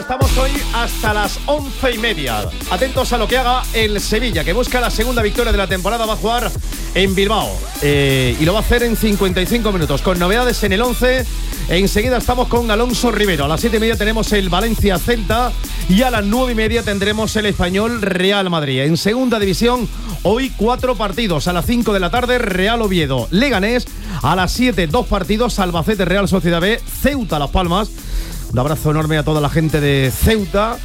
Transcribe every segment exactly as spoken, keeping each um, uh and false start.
estamos hoy hasta las once y media. Atentos a lo que haga el Sevilla, que busca la segunda victoria de la temporada. Va a jugar en Bilbao eh, y lo va a hacer en cincuenta y cinco minutos, con novedades en el once. Enseguida estamos con Alonso Rivero. A las siete y media tenemos el Valencia-Celta y a las nueve y media tendremos el Español Real Madrid. En segunda división, hoy cuatro partidos. A las cinco de la tarde, Real Oviedo Leganés. A las siete, dos partidos, Albacete Real Sociedad B, Ceuta Las Palmas. Un abrazo enorme a toda la gente de Ceuta.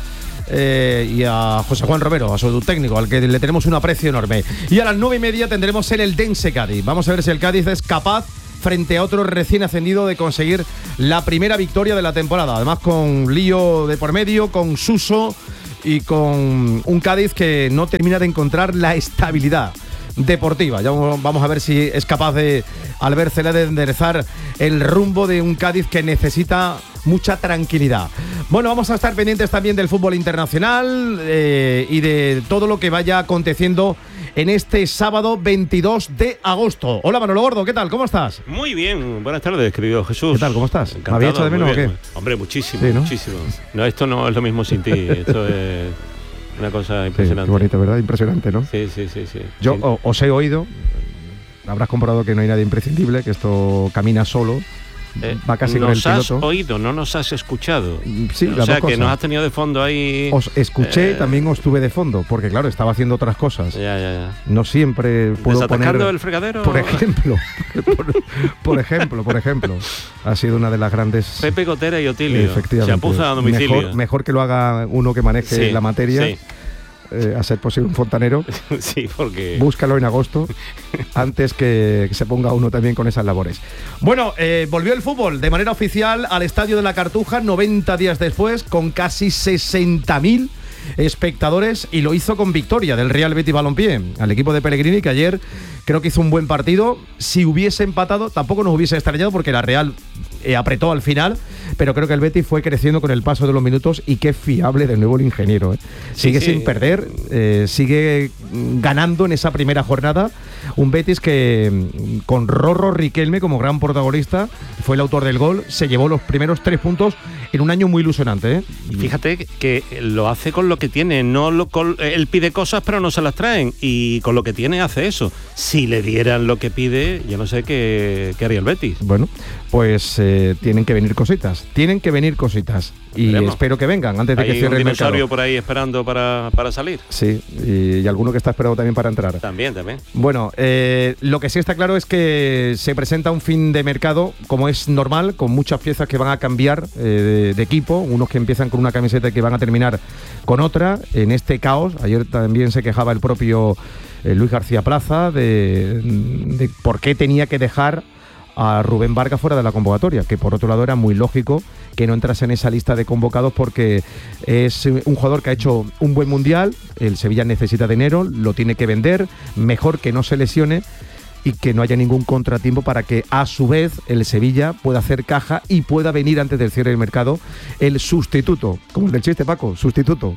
Eh, y a José Juan Romero, a su técnico, al que le tenemos un aprecio enorme. Y a las nueve y media tendremos el Eldense Cádiz. Vamos a ver si el Cádiz es capaz, frente a otro recién ascendido, de conseguir la primera victoria de la temporada. Además, con lío de por medio, con Suso y con un Cádiz que no termina de encontrar la estabilidad deportiva. Ya vamos a ver si es capaz de Albert Celades de enderezar el rumbo de un Cádiz que necesita mucha tranquilidad. Bueno, vamos a estar pendientes también del fútbol internacional eh, y de todo lo que vaya aconteciendo en este sábado veintidós de agosto. Hola, Manolo Gordo, ¿qué tal? ¿Cómo estás? Muy bien, buenas tardes, querido Jesús. ¿Qué tal? ¿Cómo estás? Encantado, ¿Me había hecho de menos o qué? Hombre, muchísimo, sí, ¿no? muchísimo. No, esto no es lo mismo sin ti, esto es una cosa impresionante. Sí, qué bonito, ¿verdad? Impresionante, ¿no? Sí, sí, sí, sí. Yo sí. O, os he oído, habrás comprobado que no hay nadie imprescindible, que esto camina solo. Eh, va casi con el piloto. Nos has oído, no nos has escuchado. Sí, o las sea, dos que cosas. nos has tenido de fondo ahí. Os escuché, eh, también os tuve de fondo, porque claro, estaba haciendo otras cosas. Ya, ya, ya. No siempre puedo ¿Desatacando poner... el fregadero? Por ejemplo, por, por ejemplo, por ejemplo. Ha sido una de las grandes... Pepe Gotera y Otilio. Efectivamente. Chapuza a domicilio. Mejor, mejor que lo haga uno que maneje Sí, la materia. sí. Eh, a ser posible un fontanero. Sí, porque... Búscalo en agosto, antes que, que se ponga uno también con esas labores. Bueno, eh, volvió el fútbol de manera oficial al Estadio de la Cartuja noventa días después, con casi sesenta mil espectadores, y lo hizo con victoria del Real Betis Balompié al equipo de Pellegrini, que ayer creo que hizo un buen partido. Si hubiese empatado tampoco nos hubiese extrañado, porque la Real eh, apretó al final, pero creo que el Betis fue creciendo con el paso de los minutos. Y qué fiable de nuevo el ingeniero, ¿eh? Sigue sí, sí. sin perder, eh, sigue ganando en esa primera jornada. Un Betis que con Rorro Riquelme como gran protagonista, fue el autor del gol, se llevó los primeros tres puntos en un año muy ilusionante, ¿eh? Y fíjate que lo hace con lo que tiene, no lo, con, él pide cosas pero no se las traen, y con lo que tiene hace eso. Si le dieran lo que pide, yo no sé qué, qué haría el Betis. Bueno, pues eh, tienen que venir cositas, tienen que venir cositas. Y Veremos. espero que vengan antes de ¿Hay que cierre el mercado. ¿Hay un dinosaurio por ahí esperando para, para salir? Sí, y, y alguno que está esperando también para entrar. También, también. Bueno, eh, lo que sí está claro es que se presenta un fin de mercado, como es normal, con muchas piezas que van a cambiar eh, de, de equipo. Unos que empiezan con una camiseta y que van a terminar con otra, en este caos. Ayer también se quejaba el propio eh, Luis García Plaza de, de por qué tenía que dejar a Rubén Vargas fuera de la convocatoria, que por otro lado era muy lógico que no entrase en esa lista de convocados, porque es un jugador que ha hecho un buen mundial. El Sevilla necesita dinero, lo tiene que vender, mejor que no se lesione y que no haya ningún contratiempo, para que a su vez el Sevilla pueda hacer caja y pueda venir antes del cierre del mercado el sustituto, como el del chiste, Paco, sustituto.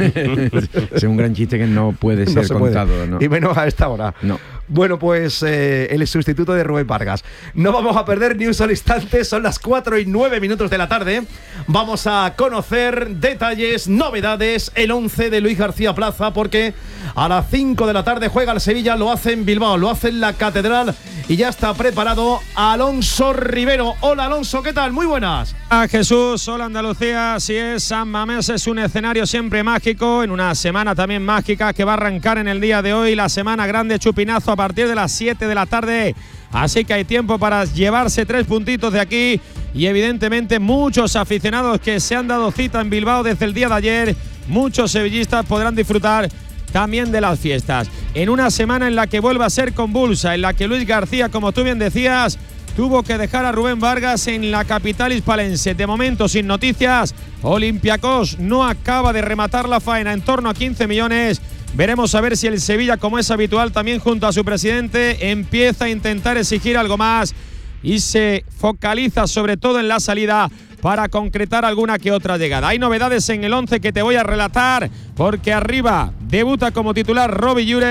Es un gran chiste que no puede ser no se contado, puede. ¿no? Y menos a esta hora. No. Bueno, pues eh, el sustituto de Rubén Vargas. No vamos a perder ni un solo instante, son las cuatro y nueve minutos de la tarde. Vamos a conocer detalles, novedades, el once de Luis García Plaza, porque a las cinco de la tarde juega el Sevilla, lo hace en Bilbao, lo hace en la Catedral, y ya está preparado Alonso Rivero. Hola, Alonso, ¿qué tal? Muy buenas. Hola, Jesús, hola, Andalucía. Así es, San Mamés es un escenario siempre mágico, en una semana también mágica que va a arrancar en el día de hoy, la semana grande Chupinazo, a partir de las siete de la tarde. Así que hay tiempo para llevarse tres puntitos de aquí, y evidentemente muchos aficionados que se han dado cita en Bilbao desde el día de ayer, muchos sevillistas podrán disfrutar también de las fiestas. En una semana en la que vuelve a ser convulsa, en la que Luis García, como tú bien decías, tuvo que dejar a Rubén Vargas en la capital hispalense. De momento sin noticias, Olympiacos no acaba de rematar la faena, en torno a quince millones. Veremos a ver si el Sevilla, como es habitual, también junto a su presidente, empieza a intentar exigir algo más y se focaliza sobre todo en la salida para concretar alguna que otra llegada. Hay novedades en el once que te voy a relatar, porque arriba debuta como titular Robbie Llure,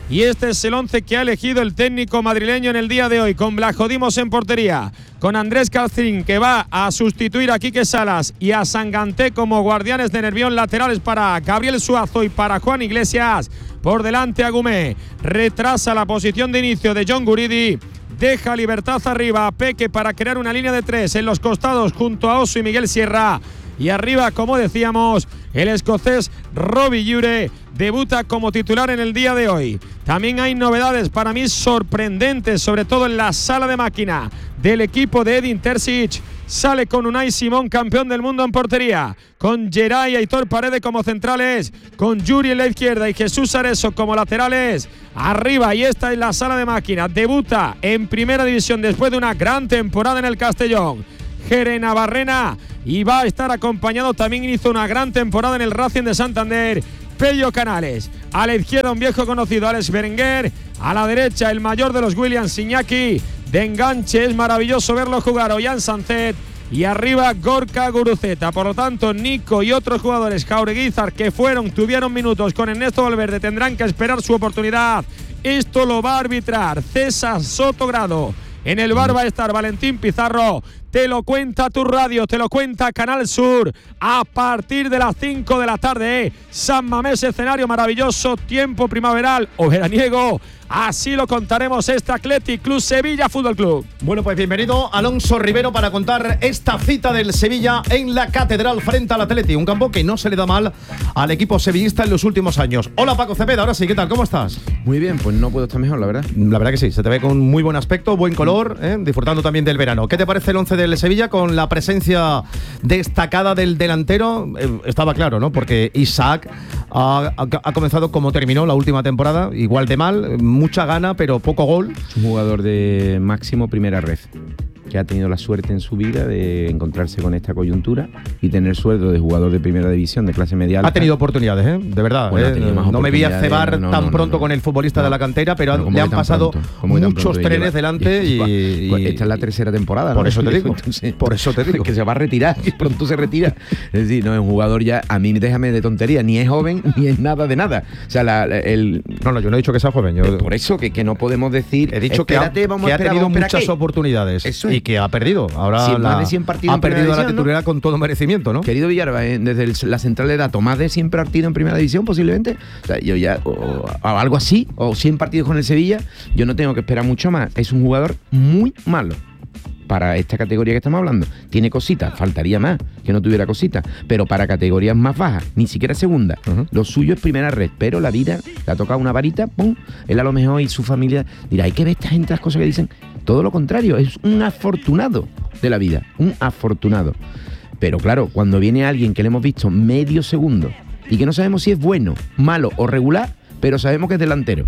Y este es el once que ha elegido el técnico madrileño en el día de hoy, con Blajodimos en portería, con Andrés Calcín, que va a sustituir a Quique Salas, y a Sanganté como guardianes de Nervión, laterales para Gabriel Suazo y para Juan Iglesias. Por delante Agumé, retrasa la posición de inicio de John Guridi, deja libertad arriba a Peque para crear una línea de tres en los costados junto a Oso y Miguel Sierra. Y arriba, como decíamos, el escocés Robbie Ure debuta como titular en el día de hoy. También hay novedades para mí sorprendentes, sobre todo en la sala de máquina del equipo de Edin Terzic. Sale con Unai Simón, campeón del mundo en portería, con Geray y Aitor Paredes como centrales, con Yuri en la izquierda y Jesús Areso como laterales. Arriba, y esta es la sala de máquina. Debuta en primera división después de una gran temporada en el Castellón, Jere Navarrena, y va a estar acompañado, también hizo una gran temporada en el Racing de Santander, Pello Canales. A la izquierda un viejo conocido, Alex Berenguer. A la derecha el mayor de los Williams, Iñaki. De enganche es maravilloso verlo jugar, Ollán Sancet. Y arriba Gorka Guruceta. Por lo tanto, Nico y otros jugadores, Jaureguizar, que fueron, tuvieron minutos con Ernesto Valverde, tendrán que esperar su oportunidad. Esto lo va a arbitrar César Sotogrado. En el bar va a estar Valentín Pizarro. Te lo cuenta tu radio, te lo cuenta Canal Sur. A partir de las cinco de la tarde, San Mamés, escenario maravilloso, tiempo primaveral o veraniego. Así lo contaremos este Athletic Club Sevilla Fútbol Club. Bueno, pues bienvenido Alonso Rivero para contar esta cita del Sevilla en la Catedral frente al Atleti. Un campo que no se le da mal al equipo sevillista en los últimos años. Hola Paco Cepeda, ahora sí, ¿qué tal? ¿Cómo estás? Muy bien, pues no puedo estar mejor, la verdad. La verdad que sí, se te ve con muy buen aspecto, buen color, ¿eh? Disfrutando también del verano. ¿Qué te parece el once del Sevilla con la presencia destacada del delantero? Eh, estaba claro, ¿no? Porque Isaac ha, ha, ha comenzado como terminó la última temporada, igual de mal, mucha gana, pero poco gol. Es un jugador de máximo primera red, que ha tenido la suerte en su vida de encontrarse con esta coyuntura y tener sueldo de jugador de primera división, de clase media alta. Ha tenido oportunidades, ¿eh? De verdad. Bueno, ¿eh? No me vi a cebar no, no, tan no, pronto no, no. con el futbolista no. de la cantera, pero no, le han pasado muchos trenes delante y, y, pues esta es la tercera temporada. Por ¿no? eso te digo. Entonces, por eso te digo. Que se va a retirar, que pronto se retira. Es decir, no es un jugador ya, a mí déjame de tontería, ni es joven, ni es nada de nada. O sea, la, el... No, no, yo no he dicho que sea joven. Yo... Por eso que, que no podemos decir... He dicho espérate, que ha, vamos que a esperar, ha tenido muchas ¿qué? oportunidades eso es. y que ha perdido. Ahora sí, la, más de cien partidos ha perdido a la titularidad, ¿no? Con todo merecimiento, ¿no? Querido Villarba, ¿eh? Desde el, la central de datos, más de cien partidos en primera división posiblemente. O sea, yo ya, o, o algo así, o cien partidos con el Sevilla, yo no tengo que esperar mucho más. Es un jugador muy malo para esta categoría que estamos hablando. Tiene cositas, faltaría más que no tuviera cositas, pero para categorías más bajas, ni siquiera segunda. Uh-huh. Lo suyo es primera red, pero la vida le ha tocado una varita, pum, él a lo mejor y su familia dirá, hay que ver esta gente las cosas que dicen. Todo lo contrario, es un afortunado de la vida, un afortunado. Pero claro, cuando viene alguien que le hemos visto medio segundo y que no sabemos si es bueno, malo o regular, pero sabemos que es delantero.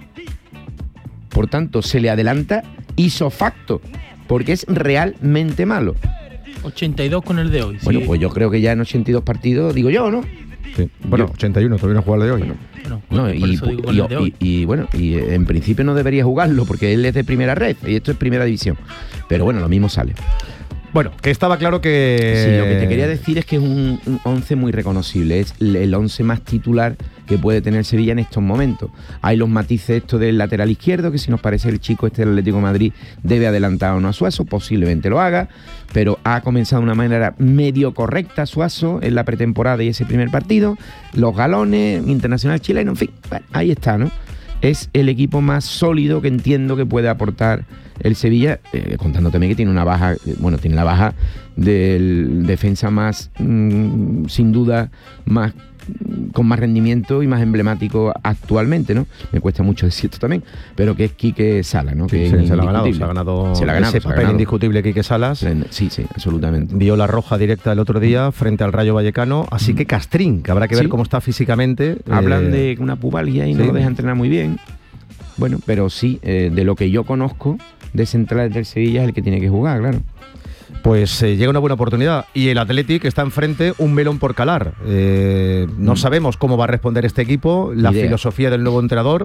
Por tanto, se le adelanta ipso facto, porque es realmente malo. ochenta y dos con el de hoy. Bueno, sí. Pues yo creo que ya en ochenta y dos partidos, digo yo, ¿no? Sí. Bueno, yo, ochenta y uno, todavía no juega el de hoy. Bueno, bueno, no, y, y, y, y bueno, y en principio no debería jugarlo porque él es de primera red y esto es primera división. Pero bueno, lo mismo sale. Bueno, que estaba claro que... Sí, lo que te quería decir es que es un, un once muy reconocible. Es el once más titular que puede tener Sevilla en estos momentos. Hay los matices esto del lateral izquierdo, que si nos parece el chico este del Atlético de Madrid debe adelantar o no a Suazo, posiblemente lo haga, pero ha comenzado de una manera medio correcta Suazo en la pretemporada y ese primer partido. Los galones, internacional chileno, en fin, bueno, ahí está, ¿no? Es el equipo más sólido que entiendo que puede aportar el Sevilla, eh, contando también que tiene una baja, eh, bueno, tiene la baja del defensa más, mmm, sin duda, más con más rendimiento y más emblemático actualmente, ¿no? Me cuesta mucho decir esto también, pero que es Quique Salas, ¿no? Que sí, es se lo ha ganado, se ha ganado, se la ha ganado ese se ha papel ganado. indiscutible Quique Salas. Sí, sí, absolutamente. Vio la roja directa el otro día frente al Rayo Vallecano, así que Castrín, que habrá que ver sí. cómo está físicamente. Hablan eh, de una pubalgia y sí. no lo deja entrenar muy bien. Bueno, pero sí, eh, de lo que yo conozco de centrales del Sevilla es el que tiene que jugar, claro. pues eh, llega una buena oportunidad. Y el Athletic está enfrente, un melón por calar. Eh, no mm. sabemos cómo va a responder este equipo, la Idea. filosofía del nuevo entrenador,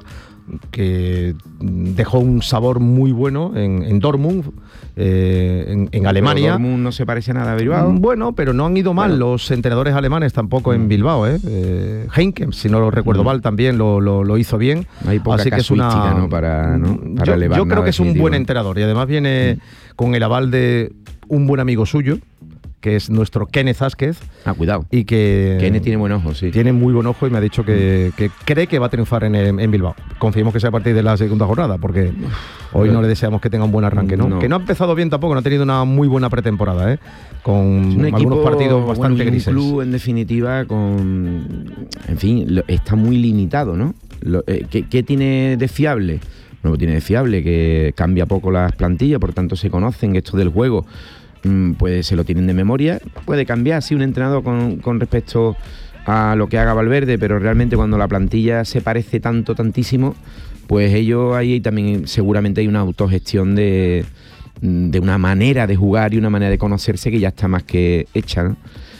que dejó un sabor muy bueno en, en Dortmund, eh, en, en Alemania. Dortmund no se parece nada a Bilbao. Bueno, pero no han ido mal bueno. los entrenadores alemanes tampoco mm. en Bilbao. ¿eh? Eh, Heinken, si no lo recuerdo mm. mal, también lo, lo, lo hizo bien. Hay poca Así que es una ¿no? para, ¿no? para yo, elevar yo creo que es un buen ¿no? entrenador y además viene mm. con el aval de un buen amigo suyo, que es nuestro Kenneth Vázquez. Ah, cuidado. Y que Kenneth tiene buen ojo, sí. Tiene muy buen ojo y me ha dicho que, que cree que va a triunfar en, en Bilbao. Confiemos que sea a partir de la segunda jornada, porque hoy no le deseamos que tenga un buen arranque, ¿no? no. Que no ha empezado bien tampoco, no ha tenido una muy buena pretemporada, ¿eh? Con un algunos equipo, partidos bastante bueno, grises. Un club, en definitiva, con... En fin, lo, está muy limitado, ¿no? Lo, eh, ¿qué, ¿Qué tiene de fiable? No tiene de fiable, que cambia poco las plantillas, por tanto se conocen esto del juego, pues se lo tienen de memoria. Puede cambiar, sí, un entrenador con, con respecto a lo que haga Valverde, pero realmente cuando la plantilla se parece tanto, tantísimo, pues ellos ahí también seguramente hay una autogestión de, de una manera de jugar y una manera de conocerse que ya está más que hecha, ¿no?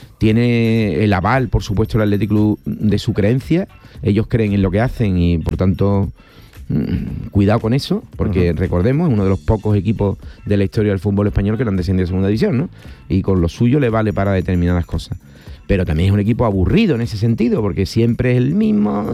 Tiene el aval, por supuesto, el Athletic Club de su creencia, ellos creen en lo que hacen y por tanto... Cuidado con eso, porque uh-huh. recordemos, es uno de los pocos equipos de la historia del fútbol español que no han descendido a segunda división, ¿no? Y con lo suyo le vale para determinadas cosas. Pero también es un equipo aburrido en ese sentido, porque siempre es el mismo.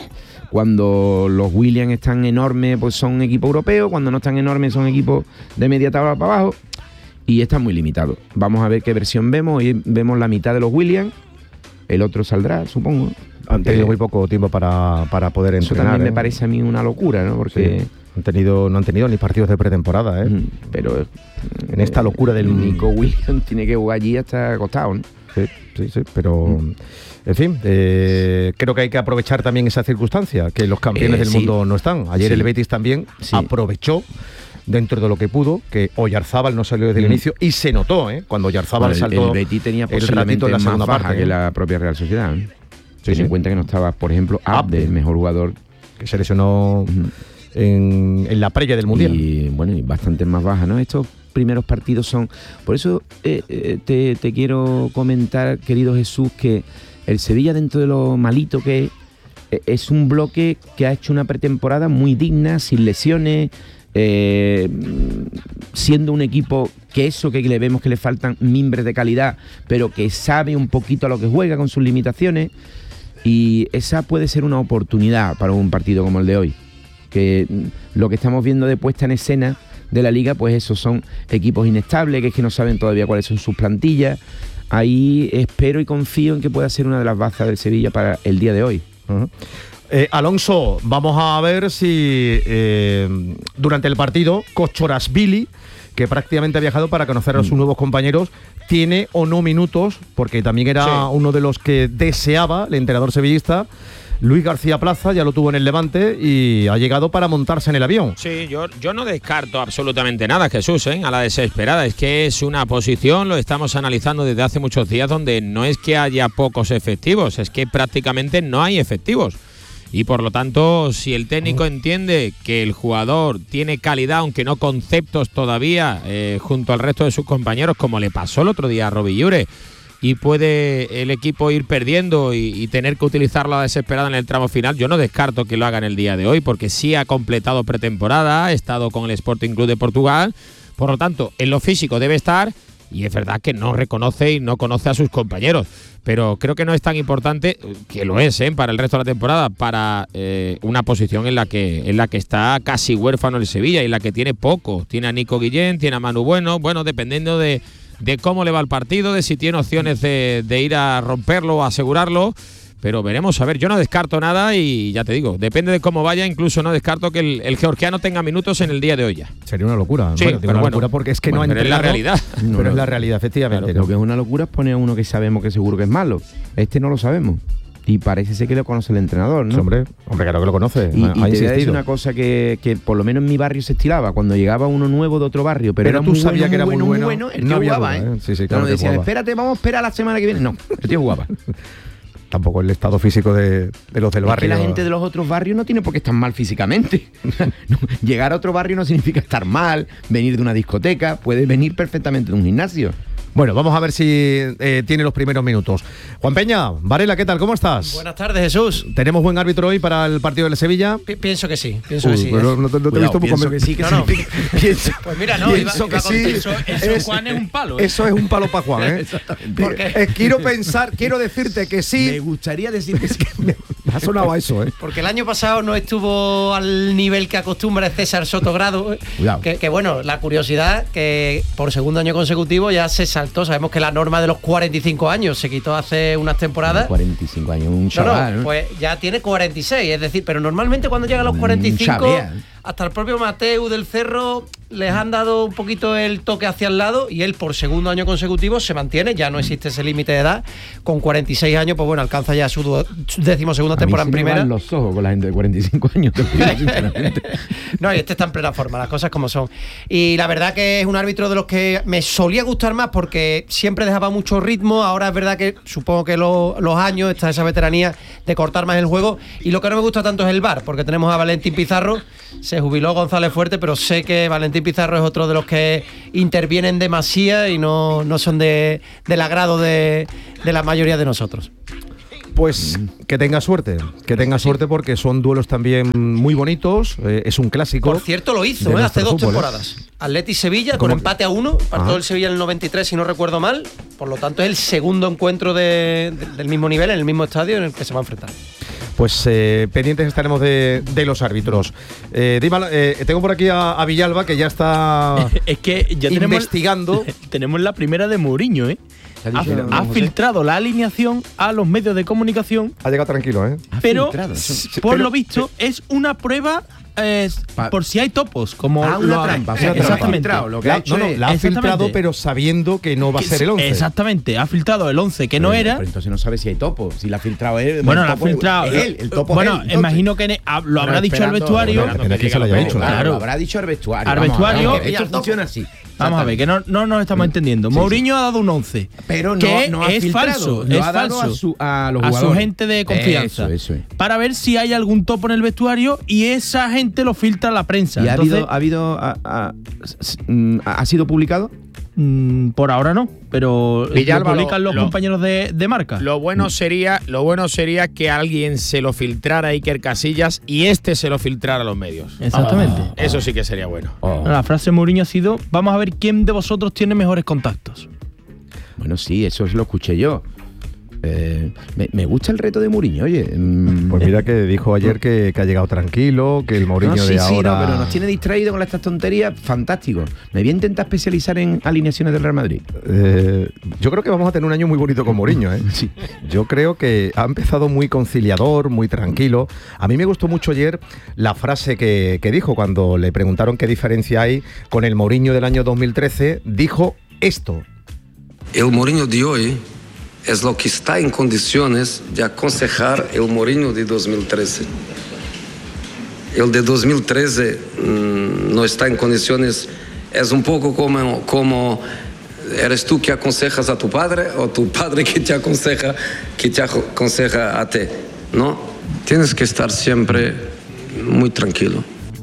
Cuando los Williams están enormes, pues son equipos europeos, cuando no están enormes son equipos de media tabla para abajo, y están muy limitados. Vamos a ver qué versión vemos. Hoy vemos la mitad de los Williams, el otro saldrá, supongo. Han tenido muy poco tiempo para, para poder entrenar. Eso también ¿eh? me parece a mí una locura, ¿no? Porque sí. han tenido, no han tenido ni partidos de pretemporada, ¿eh? Pero en esta locura del Nico Williams tiene que jugar allí hasta acostado, ¿no? Sí, sí, sí, pero mm. en fin, eh, creo que hay que aprovechar también esa circunstancia, que los campeones eh, del sí. mundo no están. Ayer sí. el Betis también sí. aprovechó dentro de lo que pudo, que Oyarzábal no salió desde mm. el inicio y se notó, ¿eh? Cuando Oyarzábal bueno, saltó. El Betis tenía posiblemente el más baja parte, que ¿eh? la propia Real Sociedad, ¿eh? Sí, Ten sí. en cuenta que no estaba, por ejemplo, Abde, el mejor jugador que se lesionó uh-huh. en, en la previa del Mundial. Y bueno, y bastante más baja, ¿no? Estos primeros partidos son... Por eso eh, eh, te, te quiero comentar, querido Jesús, que el Sevilla, dentro de lo malito que es, eh, es un bloque que ha hecho una pretemporada muy digna, sin lesiones, eh, siendo un equipo que eso que le vemos que le faltan mimbres de calidad, pero que sabe un poquito a lo que juega con sus limitaciones. Y esa puede ser una oportunidad para un partido como el de hoy, que lo que estamos viendo de puesta en escena de la liga, pues esos son equipos inestables, que es que no saben todavía cuáles son sus plantillas. Ahí espero y confío en que pueda ser una de las bazas del Sevilla para el día de hoy. Uh-huh. Eh, Alonso, vamos a ver si eh, durante el partido Kochorashvili, que prácticamente ha viajado para conocer a sus nuevos compañeros, tiene o no minutos, porque también era sí. uno de los que deseaba el entrenador sevillista. Luis García Plaza ya lo tuvo en el Levante y ha llegado para montarse en el avión. Sí, yo, yo no descarto absolutamente nada, Jesús, ¿eh? A la desesperada. Es que es una posición, lo estamos analizando desde hace muchos días, donde no es que haya pocos efectivos, es que prácticamente no hay efectivos. Y por lo tanto, si el técnico entiende que el jugador tiene calidad, aunque no conceptos todavía, eh, junto al resto de sus compañeros, como le pasó el otro día a Robillure, y puede el equipo ir perdiendo y, y tener que utilizarlo a desesperada en el tramo final, yo no descarto que lo haga en el día de hoy, porque sí ha completado pretemporada, ha estado con el Sporting Club de Portugal, por lo tanto, en lo físico debe estar, y es verdad que no reconoce y no conoce a sus compañeros, pero creo que no es tan importante, que lo es, ¿eh? para el resto de la temporada, para eh, una posición en la que en la que está casi huérfano el Sevilla y en la que tiene poco. Tiene a Nico Guillén, tiene a Manu Bueno, bueno, dependiendo de, de cómo le va el partido, de si tiene opciones de, de ir a romperlo o asegurarlo. Pero veremos, a ver, yo no descarto nada y ya te digo, depende de cómo vaya, incluso no descarto que el, el georgiano tenga minutos en el día de hoy ya. Sería una locura. Sí, bueno, pero una bueno, locura porque es que bueno, no ha pero entrenado. es la realidad. No, pero no, es la realidad, efectivamente. Claro, ¿no? Lo que es una locura es poner a uno que sabemos que seguro que es malo. Este no lo sabemos. Y parece ser que lo conoce el entrenador, ¿no? Sí, hombre, hombre, claro que lo conoce. Y, ha, y ha te insistido. voy a decir una cosa que, que por lo menos en mi barrio se estilaba. Cuando llegaba uno nuevo de otro barrio, pero, pero era tú muy sabías bueno, que era muy muy bueno, bueno, muy bueno, el no tío había jugaba, duda, ¿eh? ¿eh? Sí, sí, claro. No, que decían, jugaba. espérate, vamos a esperar a la semana que viene. No, el tío jugaba. tampoco el estado físico de, de los del Es barrio. que la gente de los otros barrios no tiene por qué estar mal físicamente. No, llegar a otro barrio no significa estar mal, venir de una discoteca, puede venir perfectamente de un gimnasio. Bueno, vamos a ver si eh, tiene los primeros minutos. Juan Peña, Varela, ¿qué tal? ¿Cómo estás? Buenas tardes, Jesús. ¿Tenemos buen árbitro hoy para el partido del Sevilla? Pi- pienso que sí, pienso Uy, que sí. pero no, te- no te he visto muy pienso conven- que sí, que No, no. significa- pienso- Pues mira, no, iba, Pienso iba que con- sí. Eso, eso Es- Juan, es un palo. ¿eh? Eso es un palo para Juan, ¿eh? ¿Por qué? Eh, quiero pensar, quiero decirte que Me sí. gustaría decir que sí. Me ha sonado a eso, ¿eh? Porque el año pasado no estuvo al nivel que acostumbra César Sotogrado. ¿eh? Cuidado. Que, que bueno, la curiosidad que por segundo año consecutivo ya se saltó. Sabemos que la norma de los cuarenta y cinco años se quitó hace unas temporadas. cuarenta y cinco años, un No, chaval, no, ¿no? pues ya tiene cuarenta y seis, es decir, pero normalmente cuando llega a los cuarenta y cinco, chavea. hasta el propio Mateu del Cerro les han dado un poquito el toque hacia el lado y él por segundo año consecutivo se mantiene, ya no existe ese límite de edad, con cuarenta y seis años, pues bueno, alcanza ya su, du- su decimosegunda A mí temporada se en me primera. van los ojos con la gente de cuarenta y cinco años, te lo digo sinceramente. No, y este está en plena forma, las cosas como son. Y la verdad que es un árbitro de los que me solía gustar más porque siempre dejaba mucho ritmo. Ahora es verdad que supongo que lo- los años, está esa veteranía de cortar más el juego. Y lo que no me gusta tanto es el V A R, porque tenemos a Valentín Pizarro. Se jubiló González Fuerte, pero sé que Valentín Pizarro es otro de los que intervienen demasiado y no, no son de, del agrado de, de la mayoría de nosotros. Pues que tenga suerte, que tenga suerte porque son duelos también muy bonitos, eh, es un clásico. Por cierto, lo hizo de ¿eh? hace nuestro dos fútbol, ¿eh? temporadas. Atleti Sevilla con ¿Cómo? empate a uno, partió Ajá. el Sevilla en el noventa y tres, si no recuerdo mal. Por lo tanto, es el segundo encuentro de- de- del mismo nivel, en el mismo estadio en el que se va a enfrentar. Pues eh, pendientes estaremos de, de los árbitros. Eh, Dima, eh, tengo por aquí a, a Villalba que ya está Es que ya tenemos, investigando. tenemos la primera de Mourinho, ¿eh? ¿Te ha Ha, dicho don ha José? filtrado la alineación a los medios de comunicación, Ha llegado tranquilo, ¿eh? Ha pero filtrado, eso- s- por pero- lo visto es una prueba eh, Pa- por si hay topos, como Ah, una lo ha- trampa, o sea, una trampa. exactamente. filtrado, lo que La- ha hecho no, no, es- la ha Exactamente. filtrado, pero sabiendo que no va a Que ser sí, el once. Exactamente, ha filtrado el once que no Pero- era. Pero entonces no sabe si hay topo. Si la ha filtrado él. Bueno, el la ha topo es- filtrado. es él, el topo bueno, es él, entonces. imagino que ne- ha- lo habrá Bueno, dicho al esperando- vestuario. Bueno, depende de quién se lo haya dicho. Claro, Claro. lo habrá dicho al vestuario. Al Vamos, vestuario. vamos, esto funciona así. Vamos a ver, que no, no nos estamos entendiendo. Sí, Mourinho ha dado un once. Pero no, que no ha es filtrado, falso, lo es ha dado falso. a, su, a los a su jugadores. gente de confianza. Eso, eso es. Para ver si hay algún topo en el vestuario y esa gente lo filtra a la prensa. ¿Y ha Entonces, habido, ha habido, ha, ha- s- mm, ha sido publicado? mm, por ahora no, pero Villalba, lo publican lo- los lo- compañeros de, de marca. Lo bueno sería, lo bueno sería que alguien se lo filtrara a Iker Casillas y este se lo filtrara a los medios. Exactamente. Eso sí que sería bueno. Oh. La frase de Mourinho ha sido: vamos a ver quién de vosotros tiene mejores contactos. Bueno, sí, eso lo escuché yo. Eh, me, me gusta el reto de Mourinho, oye. mm, Pues mira que dijo ayer que, que ha llegado tranquilo, que el Mourinho no, sí, de sí, ahora. no, pero nos tiene distraído con estas tonterías. Fantástico. Me voy a intentar especializar en alineaciones del Real Madrid. Eh, yo creo que vamos a tener un año muy bonito con Mourinho, ¿eh? Sí. Yo creo que ha empezado muy conciliador, muy tranquilo. A mí me gustó mucho ayer la frase que, que dijo cuando le preguntaron qué diferencia hay con el Mourinho del año dos mil trece. Dijo esto. El Mourinho de hoy es lo que está en condiciones de aconsejar el Mourinho de dos mil trece. El de dos mil trece mmm, no está en condiciones, es un poco como, como eres tú que aconsejas a tu padre o tu padre que te aconseja, que te aconseja a ti, ¿no? Tienes que estar siempre muy tranquilo.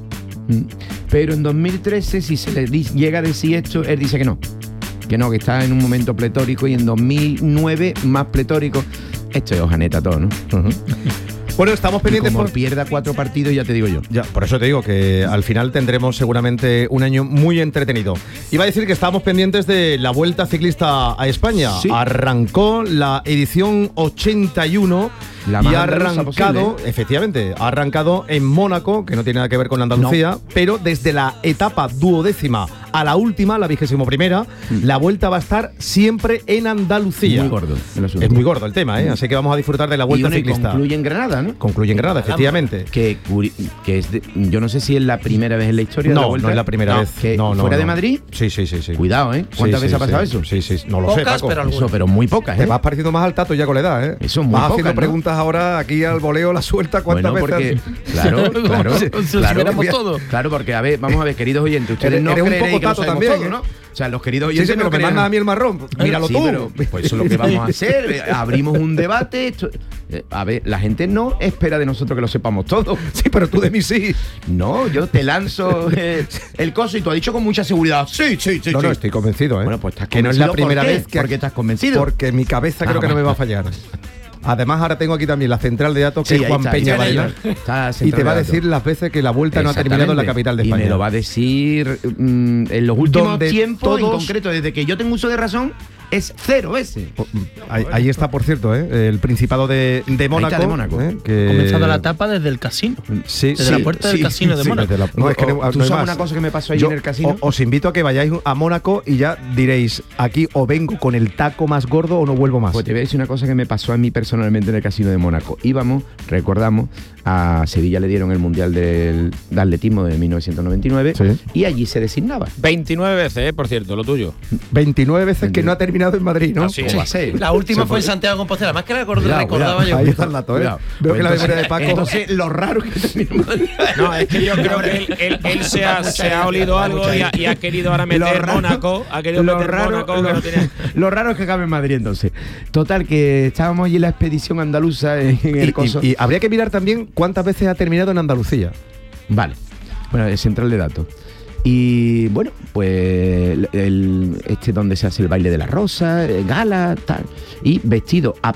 Pero en dos mil trece, si se le di- llega a decir esto, él dice que no. Que no, que está en un momento pletórico y en dos mil nueve más pletórico. Esto es hojaneta todo, ¿no? Bueno, estamos Y pendientes como por... pierda cuatro partidos, ya te digo yo. Ya, por eso te digo que al final tendremos seguramente un año muy entretenido. Iba a decir que estábamos pendientes de la Vuelta Ciclista a España. Sí. Arrancó la edición ochenta y uno La y más ha andaluza arrancado, posible, efectivamente, ha arrancado en Mónaco, que no tiene nada que ver con Andalucía, pero desde la etapa duodécima a la última, la vigésimo primera, la Vuelta va a estar siempre en Andalucía. Muy gordo el asunto. Es muy gordo el tema, ¿eh? Así que vamos a disfrutar de la Y Vuelta bueno, y Ciclista. concluye en Granada, ¿no? Concluye en Granada, efectivamente. Que, curi- que es de- yo no sé si es la primera vez en la historia de la No, Vuelta. no es la primera No, vez. que No, no, ¿Fuera no. de Madrid? Sí, sí, sí, sí. Cuidado, ¿eh? ¿Cuántas Sí, veces sí, ha pasado sí. eso? Sí, sí, no lo sé, Pocas, Paco. pero algunas. Eso, pero muy pocas, Te ¿eh? vas pareciendo más al Tato ya con la edad, ¿eh? Eso es muy vas pocas, haciendo ¿no? preguntas ahora aquí al voleo, la suelta, ¿cuántas Bueno, porque, veces? claro, claro, Si lo claro, supiéramos todo. claro, porque a ver, vamos a ver, queridos oyentes, ustedes Eres- no eres un creeréis poco que lo Tato sabemos también, todo, ¿eh? ¿no? O sea, los queridos Sí, oyentes sí, pero no me crean- manda a mí el marrón. Míralo Sí, tú. pero, pues eso es lo que vamos a hacer. eh, Abrimos un debate. esto- eh, a ver, la gente no espera de nosotros que lo sepamos todo. Sí, pero tú de mí sí. No, yo te lanzo eh, el coso y tú has dicho con mucha seguridad. Sí, sí, sí. No, sí. no, estoy convencido, ¿eh? Bueno, pues estás que no es la convencido, ¿por primera qué? vez que. ¿Por qué estás convencido? Porque mi cabeza Ah, creo que no me vale. va a fallar. Además, ahora tengo aquí también la central de datos, que Sí, es ahí Juan está, Peña ahí está, Varela. ahí está la Y central te va a de decir datos. las veces que la vuelta no ha terminado en la capital de Y España. me lo va a decir mm, en los últimos Donde tiempos, en todos- concreto, desde que yo tengo uso de razón, es cero veces. Ahí, ahí está, por cierto, ¿eh? El Principado de, de Mónaco. está, de Mónaco. ¿eh? Que- Ha comenzado la etapa desde el casino. Sí, Desde sí, la puerta del sí, casino de sí, Mónaco. desde la- no, es que no- ¿Tú no hay sabes más. una cosa que me pasó allí Yo en el casino? o- os invito a que vayáis a Mónaco y ya diréis, aquí o vengo con el taco más gordo o no vuelvo más. Pues te voy a decir una cosa que me pasó a mí personalmente en el casino de Mónaco. Íbamos, recordamos, a Sevilla le dieron el Mundial del, de Atletismo de mil novecientos noventa y nueve Sí. y allí se designaba. veintinueve veces, eh, por cierto, lo tuyo. veintinueve veces que no ha terminado en Madrid, ¿no? Así es. ¿Cómo va a ser? La última Se fue en puede- Santiago de Compostela. Más que la record- Cuidado, recordaba cuidado. yo. Ahí está el dato, ¿eh? Cuidado. Veo que la Entonces- memoria de Paco. Entonces, lo raro que terminó. No, es que yo creo que él, él- él se, ha, se ha olido algo y ha, y ha querido ahora meter Lo raro- Mónaco. Ha querido lo meter raro, Mónaco, que lo- no tiene. lo raro es que acabe en Madrid entonces. Total, que estábamos allí en la expedición andaluza en, en el Y, coso. y- y habría que mirar también cuántas veces ha terminado en Andalucía. Vale. Bueno, es central de datos. Y bueno, pues el, el- este donde se hace el baile de la rosa, eh, gala, tal. Y vestido a